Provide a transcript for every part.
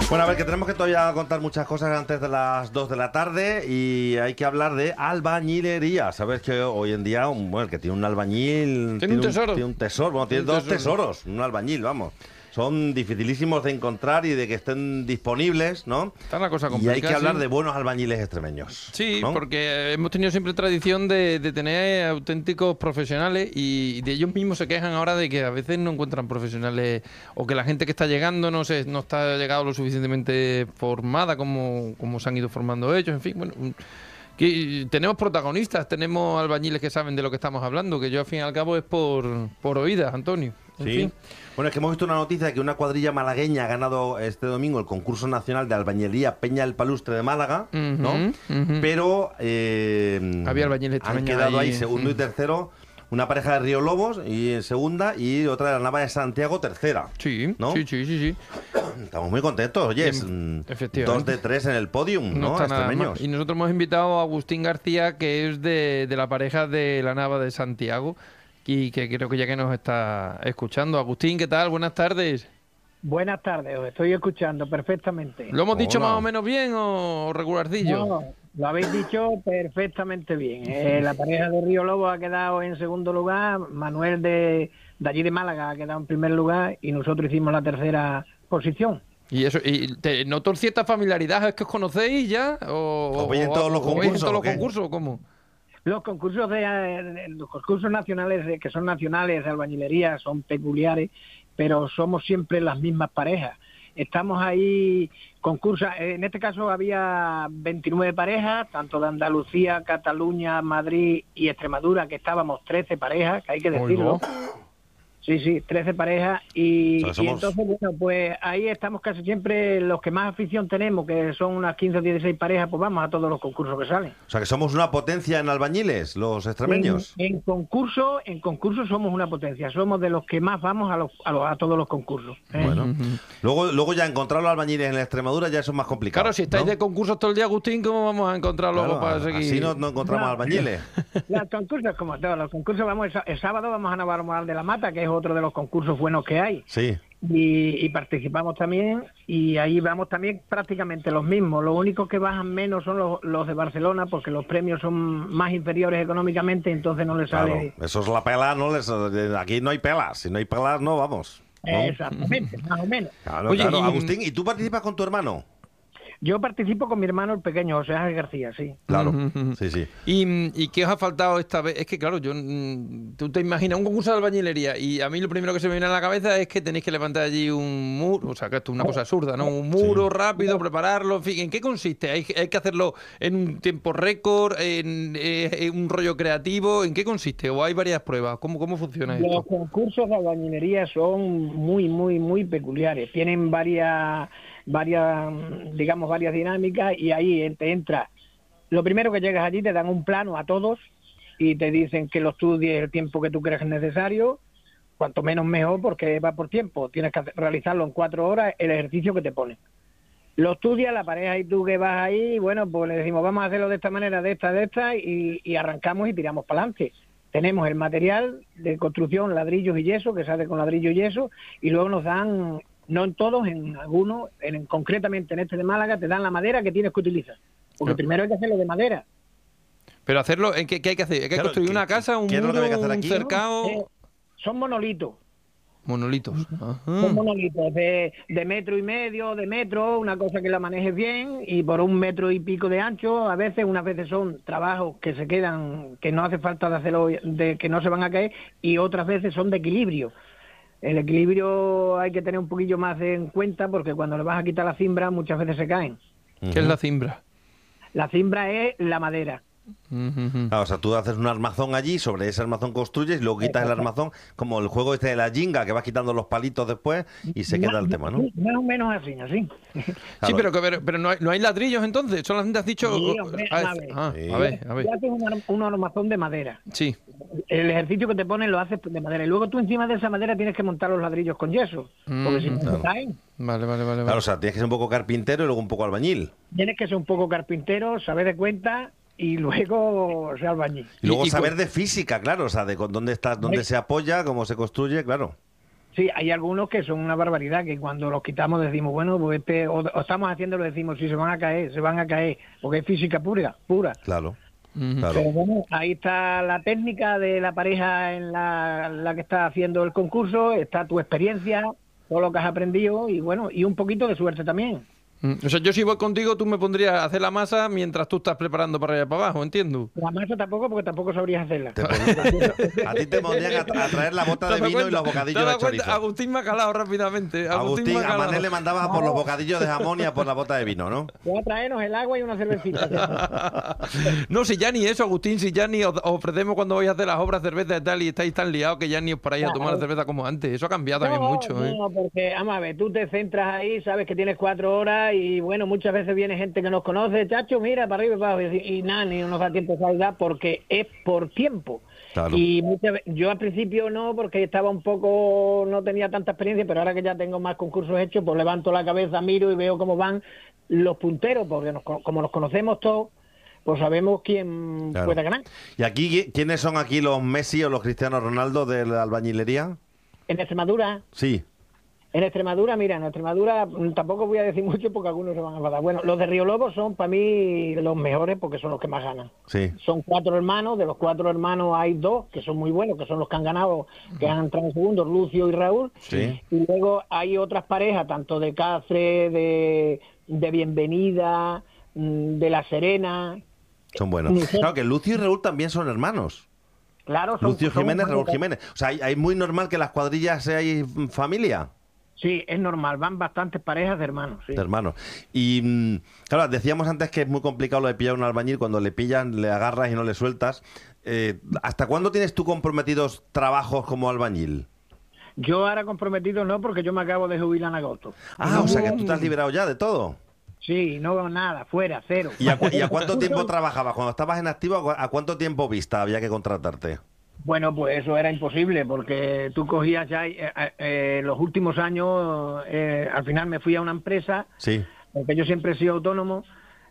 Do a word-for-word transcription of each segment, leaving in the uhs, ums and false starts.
Bueno, a ver, que tenemos que todavía contar muchas cosas antes de las dos de la tarde y hay que hablar de albañilería. Sabes que hoy en día, un, bueno, el que tiene un albañil... Tiene un tesoro. Tiene un tesoro, bueno, tiene, Tiene un dos tesoro. tesoros, un albañil, vamos. Son dificilísimos de encontrar y de que estén disponibles, ¿no? Está la cosa Y complicada. hay que hablar sí. de buenos albañiles extremeños. Sí, ¿no? porque hemos tenido siempre tradición de, de tener auténticos profesionales y de ellos mismos se quejan ahora de que a veces no encuentran profesionales o que la gente que está llegando no se, no está llegado lo suficientemente formada como, como se han ido formando ellos. En fin, bueno, un- que tenemos protagonistas, tenemos albañiles que saben de lo que estamos hablando, que yo al fin y al cabo es por, por oídas, Antonio. En Sí. fin. Bueno, es que hemos visto una noticia de que una cuadrilla malagueña ha ganado este domingo el concurso nacional de albañilería Peña del Palustre de Málaga, ¿no? Ujú, ujú. Pero eh, Había albañiles han extremeños quedado ahí, ahí, segundo mm. y tercero, una pareja de Río Lobos y en segunda y otra de la Nava de Santiago tercera. Sí, ¿no? sí, sí, sí, sí. Estamos muy contentos, oye, es, Bien, mm, efectivamente. dos de tres en el podium, ¿no? No está nada Extremeños. mal. Y nosotros hemos invitado a Agustín García, que es de, de la pareja de la Nava de Santiago, y que creo que ya que nos está escuchando. Agustín, ¿qué tal? Buenas tardes. Buenas tardes, os estoy escuchando perfectamente. ¿Lo hemos dicho Hola. más o menos bien o regularcillo? No, lo habéis dicho perfectamente bien. Eh, la pareja de Río Lobo ha quedado en segundo lugar, Manuel de, de allí de Málaga ha quedado en primer lugar y nosotros hicimos la tercera posición. Y eso, y te noto cierta familiaridad, ¿es que os conocéis ya? ¿O, ¿Os veis en todos los o- o veis en concursos, todos o los qué? concursos o cómo? Los concursos de, de- los concursos nacionales de- que son nacionales de albañilería son peculiares, pero somos siempre las mismas parejas. Estamos ahí, concursa, en este caso había veintinueve parejas, tanto de Andalucía, Cataluña, Madrid y Extremadura, que estábamos trece parejas, que hay que decirlo. Oigo. Sí, sí, trece parejas y, O sea, y somos- entonces, bueno, pues ahí estamos casi siempre los que más afición tenemos, que son unas quince o dieciséis parejas, pues vamos a todos los concursos que salen. O sea, que somos una potencia en albañiles, los extremeños. En, en concurso, en concurso somos una potencia, somos de los que más vamos a, los, a, los- a todos los concursos. ¿eh? Bueno, luego, luego ya encontrar los albañiles en la Extremadura ya eso es más complicado. Claro, si estáis ¿no? de concursos todo el día, Agustín, ¿cómo vamos a encontrar luego Claro, para seguir? así no, no encontramos No. albañiles. Los concursos, como todos los concursos, vamos el, sá- el sábado vamos a Navalmoral de la Mata, que es otro de los concursos buenos que hay. Sí. Y, y participamos también y ahí vamos también prácticamente los mismos. Lo único que bajan menos son los, los de Barcelona porque los premios son más inferiores económicamente, entonces no les Claro, sale... eso es la pela, no les, aquí no hay pelas, si no hay pelas no vamos. ¿no? Exactamente, más o menos. Claro, Oye, claro. y- Agustín, ¿y tú participas con tu hermano? Yo participo con mi hermano el pequeño, José Ángel García, sí. Claro, Ujú. sí, sí. ¿Y, ¿Y qué os ha faltado esta vez? Es que, claro, yo mm, tú te imaginas un concurso de albañilería y a mí lo primero que se me viene a la cabeza es que tenéis que levantar allí un muro, o sea, que esto es una cosa absurda, ¿no? Un muro rápido, prepararlo, en fin, ¿en qué consiste? ¿Hay, hay que hacerlo en un tiempo récord, en, eh, en un rollo creativo? ¿En qué consiste? ¿O hay varias pruebas? ¿Cómo, cómo funciona Los esto? concursos de albañilería son muy, muy, muy peculiares. Tienen varias, varias, digamos, varias dinámicas y ahí te entra. Lo primero que llegas allí te dan un plano a todos y te dicen que lo estudies el tiempo que tú creas necesario, cuanto menos mejor porque va por tiempo. Tienes que hacer- realizarlo en cuatro horas el ejercicio que te ponen. Lo estudia la pareja y tú que vas ahí, y bueno, pues le decimos vamos a hacerlo de esta manera, de esta, de esta, y, y arrancamos y tiramos para adelante. Tenemos el material de construcción, ladrillos y yeso, que sale con ladrillo y yeso, y luego nos dan, no en todos, en algunos, en, concretamente en este de Málaga, te dan la madera que tienes que utilizar. Porque Ah. primero hay que hacerlo de madera. Pero hacerlo, ¿en qué, qué hay que hacer? ¿Hay que Claro, construir ¿qué- una casa, un qué es lo que muro, hay que hacer un aquí? cercado? Eh, son monolitos. Monolitos. Ajá. Son monolitos de, de metro y medio, de metro, una cosa que la manejes bien y por un metro y pico de ancho. A veces, unas veces son trabajos que se quedan, que no hace falta de hacerlo, de que no se van a caer, y otras veces son de equilibrio. El equilibrio hay que tener un poquillo más en cuenta porque cuando le vas a quitar la cimbra muchas veces se caen. ¿Qué es la cimbra? La cimbra es la madera. Ujú. Ah, o sea, tú haces un armazón allí, sobre ese armazón construyes y luego quitas el armazón, como el juego este de la jinga, que vas quitando los palitos después y se queda el tema, ¿no? Sí, más o menos así, así. Sí, Claro. pero, que- pero, pero no, hay, no hay ladrillos entonces, solamente has dicho... Sí, hombre, ah, a ver. ah, Sí. a ver, a ver. Tú haces un, ar- un armazón de madera. Sí. El ejercicio que te ponen lo haces de madera y luego tú encima de esa madera tienes que montar los ladrillos con yeso, porque si no Claro. se caen. Vale, vale, vale. Claro, vale. o sea, tienes que ser un poco carpintero y luego un poco albañil. Tienes que ser un poco carpintero, saber de cuenta y luego ser albañil. Y luego Y- y saber cu- de física, claro, o sea, de con dónde está, dónde Ay. se apoya, cómo se construye, claro. Sí, hay algunos que son una barbaridad, que cuando los quitamos decimos, bueno, pues este, o, o estamos haciéndolo, decimos, si se van a caer, se van a caer, porque es física pura, pura. Claro, Ujú. claro. Pero bueno, ahí está la técnica de la pareja en la, la que está haciendo el concurso, está tu experiencia, todo lo que has aprendido y bueno, y un poquito de suerte también. Mm, O sea, yo si voy contigo, tú me pondrías a hacer la masa mientras tú estás preparando para allá para abajo, entiendo. La masa tampoco, porque tampoco sabrías hacerla. Te pon- a ti te pondrían a, tra- a traer la bota ¿Te de das vino y cuenta? los ¿Te bocadillos das de cuenta? chorizo. Agustín me ha calado rápidamente. Agustín, Agustín, me ha a calado. Manel le mandabas a por los bocadillos de jamón y a por la bota de vino, ¿no? Voy a traernos el agua y una cervecita. No, si ya ni eso, Agustín, si ya ni os os ofrecemos cuando vais a hacer las obras cerveza y tal y estáis tan liados que ya ni os paráis a tomar la cerveza como antes. Eso ha cambiado también mucho, ¿eh? No, porque, vamos a ver, tú te centras ahí, sabes que tienes cuatro horas y, bueno, muchas veces viene gente que nos conoce, chacho, mira, para arriba y para abajo, y, y nada, ni nos da tiempo de saludar porque es por tiempo. Claro. Y muchas ve- yo al principio no, porque estaba un poco, no tenía tanta experiencia, pero ahora que ya tengo más concursos hechos, pues levanto la cabeza, miro y veo cómo van los punteros, porque nos co- como los conocemos todos, pues sabemos quién Claro. puede ganar. ¿Y aquí quiénes son aquí los Messi o los Cristiano Ronaldo de la albañilería? En Extremadura, Sí, En Extremadura, mira, en Extremadura mm, tampoco voy a decir mucho porque algunos se van a enfadar. Bueno, los de Río Lobo son para mí los mejores porque son los que más ganan. sí. Son cuatro hermanos, de los cuatro hermanos hay dos que son muy buenos, que son los que han ganado, que han entrado en segundo, Lucio y Raúl. Sí. Y luego hay otras parejas, tanto de Cáceres, de, de Bienvenida, mm, de La Serena. Son buenos. Sí. Claro que Lucio y Raúl también son hermanos. Claro, son, Lucio son Jiménez, Raúl hermanos. Jiménez. O sea, ¿hay, hay muy normal que las cuadrillas seáis familia? Sí, es normal, van bastantes parejas de hermanos. Sí. De hermanos. Y mm, claro, decíamos antes que es muy complicado lo de pillar a un albañil. Cuando le pillan, le agarras y no le sueltas. Eh, ¿Hasta cuándo tienes tú comprometidos trabajos como albañil? Yo ahora comprometido no, porque yo me acabo de jubilar en agosto. Ah, o sea que tú te has liberado ya de todo. Sí, no nada, fuera, cero. ¿Y a, cu- y a cuánto tiempo trabajabas? Cuando estabas en activo, ¿a cu- ¿a cuánto tiempo vista había que contratarte? Bueno, pues eso era imposible, porque tú cogías ya, eh, eh, los últimos años, eh, al final me fui a una empresa, Sí, porque yo siempre he sido autónomo,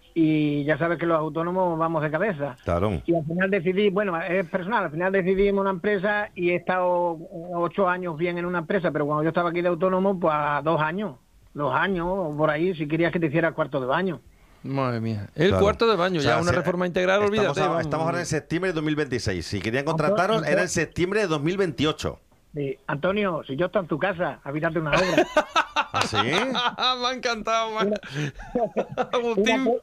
y ya sabes que los autónomos vamos de cabeza. claro. Y al final decidí, bueno, es personal, al final decidí en una empresa y he estado ocho años bien en una empresa, pero cuando yo estaba aquí de autónomo, pues a dos años, dos años, o por ahí, si querías que te hiciera el cuarto de baño. Madre mía. El Claro. cuarto de baño, O sea, ya una se- reforma integral, estamos olvídate. a- vamos. Estamos ahora en septiembre de dos mil veintiséis. Si querían contrataros, era en septiembre de dos mil veintiocho. Sí, Antonio, si yo estoy en tu casa, habitarte una obra. ¿Ah, sí? Me ha encantado, man. Una Agustín. co-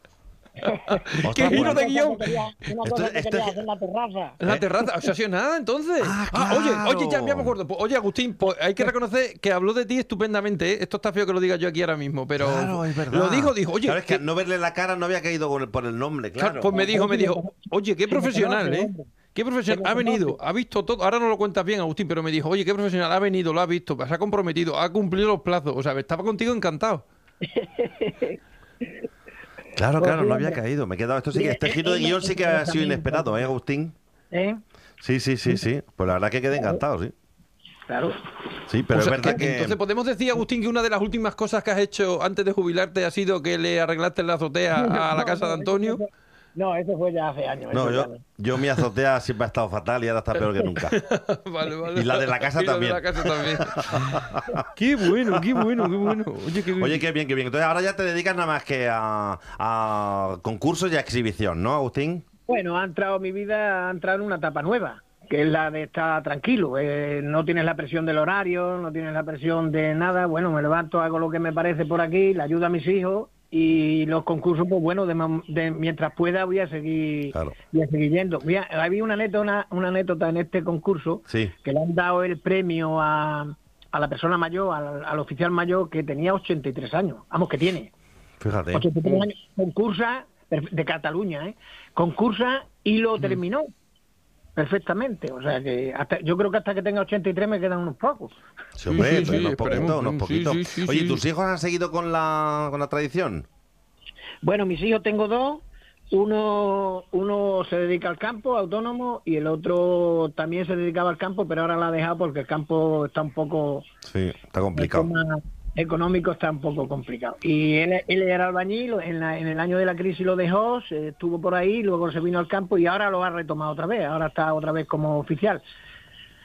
¡Qué giro una de cosa guión! que quería- Una Esto- cosa que esto quería es- hacer en la terraza. La terraza, o sea, ha sido nada entonces. Ah, oye, claro. oye, ya, ya me acuerdo. Pues, oye, Agustín, pues, hay que reconocer que habló de ti estupendamente, ¿eh? Esto está feo que lo diga yo aquí ahora mismo, pero Claro, es verdad. lo dijo, dijo, oye, Claro, es que que- al no verle la cara no había caído con el- por el nombre, claro, claro. pues me dijo, me dijo, oye, qué Que me profesional, conoce, ¿eh? hombre. Qué profesional, Que me ha venido, conoce. ha visto todo, ahora no lo cuentas bien, Agustín, pero me dijo, oye, qué profesional, ha venido, lo ha visto, se ha comprometido, ha cumplido los plazos, o sea, estaba contigo encantado. Claro, Pues claro, no sí, había hombre. caído. Me he quedado. Esto sí que, este Sí, giro de es- guión sí que ha es- sido es- inesperado, ¿eh, Agustín? ¿Eh? Sí, sí, sí, sí. Pues la verdad que quedé encantado, sí. Claro. Sí, pero O sea, es verdad que- que. Entonces, ¿podemos decir, Agustín, que una de las últimas cosas que has hecho antes de jubilarte ha sido que le arreglaste la azotea a la casa de Antonio? No, eso fue ya hace años. No, eso yo, ya no. yo mi azotea siempre ha estado fatal y ahora está peor que nunca. Vale, vale. Y la de la casa Y la de también. la casa también. Qué bueno, qué bueno, qué bueno. Oye, qué Oye, qué bien, qué bien. Entonces ahora ya te dedicas nada más que a, a concursos y a exhibición, ¿no, Agustín? Bueno, ha entrado mi vida, ha entrado en una etapa nueva, que es la de estar tranquilo. Eh, no tienes la presión del horario, no tienes la presión de nada. Bueno, me levanto, hago lo que me parece por aquí, le ayudo a mis hijos y los concursos, pues bueno, de, mom- de- mientras pueda voy a seguir, Claro. voy a seguir yendo. Mira, había una anécdota, una, una anécdota en este concurso Sí. que le han dado el premio a, a la persona mayor, al, al oficial mayor que tenía ochenta y tres años. Vamos, que tiene. Fíjate. ochenta y tres años, concursa, perf- de Cataluña, ¿eh? Concursa y lo terminó perfectamente. O sea que hasta, yo creo que hasta que tenga ochenta y tres me quedan unos pocos. Sí, hombre, Sí, sí, sí, unos esperemos, poquitos, unos sí, poquitos. sí, sí, Oye, sí. ¿tus hijos han seguido con la, con la tradición? Bueno, mis hijos tengo dos. Uno, uno se dedica al campo, autónomo, y el otro también se dedicaba al campo, pero ahora la ha dejado porque el campo está un poco... Sí, está el complicado. tema económico está un poco complicado. Y él, él era albañil, en, la- en el año de la crisis lo dejó, se estuvo por ahí, luego se vino al campo y ahora lo ha retomado otra vez, ahora está otra vez como oficial.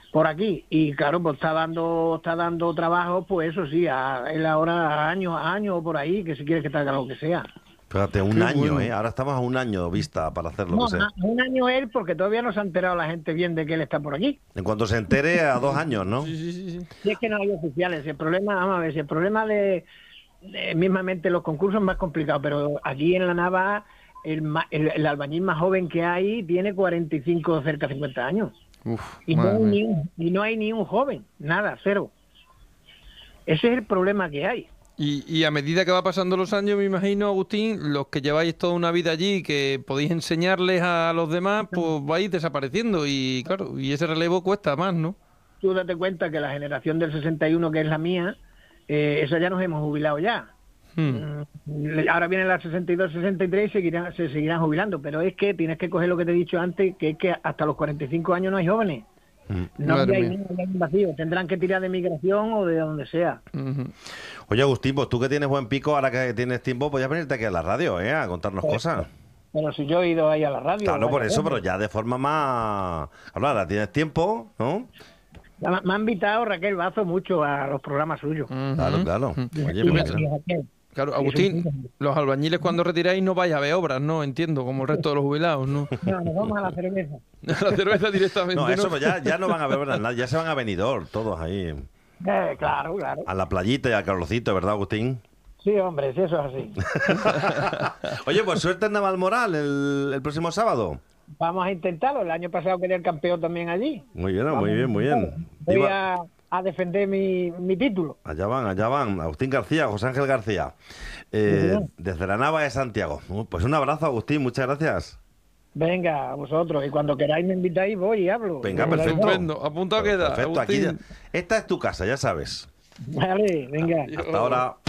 por aquí. Y claro, pues está dando está dando trabajo, pues eso sí, a él ahora a años, a años o por ahí, que si quiere que te haga lo que sea. Fíjate, un Qué año, bueno. ¿eh? Ahora estamos a un año vista para hacer lo No, que sea. a- un año él, porque todavía no se ha enterado la gente bien de que él está por aquí. En cuanto se entere, a dos años, ¿no? Sí, sí, sí, sí. Si es que no hay oficiales, si el problema, vamos a ver, si el problema de, de mismamente los concursos es más complicado, pero aquí en la Nava el, ma- el, el albañil más joven que hay tiene cuarenta y cinco, cerca de cincuenta años. Uf, Y no, madre hay mía. ni un, y no hay ni un joven, nada, cero. Ese es el problema que hay. Y, y a medida que va pasando los años, me imagino, Agustín, los que lleváis toda una vida allí, que podéis enseñarles a los demás, pues vais desapareciendo y claro, y ese relevo cuesta más, ¿no? Tú date cuenta que la generación del sesenta y uno, que es la mía, eh, esa ya nos hemos jubilado ya. Hmm. Mm, Ahora vienen las sesenta y dos, sesenta y tres y seguirán, se seguirán jubilando, pero es que tienes que coger lo que te he dicho antes, que es que hasta los cuarenta y cinco años no hay jóvenes. Mm. No Madre hay, mía. no hay un vacío, tendrán que tirar de migración o de donde sea. Ujú. Oye, Agustín, pues tú que tienes buen pico, ahora que tienes tiempo, podías venirte aquí a la radio, ¿eh? A contarnos cosas. Pero si yo he ido ahí a la radio... Claro, por varias eso, veces. pero ya de forma más... Ahora tienes tiempo, ¿no? Ya Me ha invitado Raquel Bazo mucho a los programas suyos. Ujú. Claro, claro. Oye, Y pues me- mira. y Raquel, Claro, Y Agustín, eso- los albañiles cuando retiráis no vais a ver obras, ¿no? Entiendo, como el resto de los jubilados, ¿no? No, nos vamos a la cerveza. La cerveza directamente, No, ¿no? eso pues ya, ya no van a ver nada, ya se van a Benidorm, todos ahí, Eh, claro, claro. a la playita y al calorcito, ¿verdad, Agustín? Sí, hombre, sí, eso es así. Oye, pues suerte en Navalmoral el, el próximo sábado. Vamos a intentarlo. El año pasado quedé el campeón también allí. Muy bien, Vamos muy a bien, muy intentarlo. bien. Voy Viva- a, a defender mi, mi título. Allá van, allá van. Agustín García, José Ángel García. Eh, Muy bien. desde la Nava de Santiago. Uh, Pues un abrazo, Agustín, muchas gracias. Venga, a vosotros. Y cuando queráis me invitáis, voy y hablo. Venga, Me da perfecto. igual. Estupendo, apuntado queda, Perfecto, aquí ya- Agustín. esta es tu casa, ya sabes. Vale, venga. Adiós. Hasta ahora.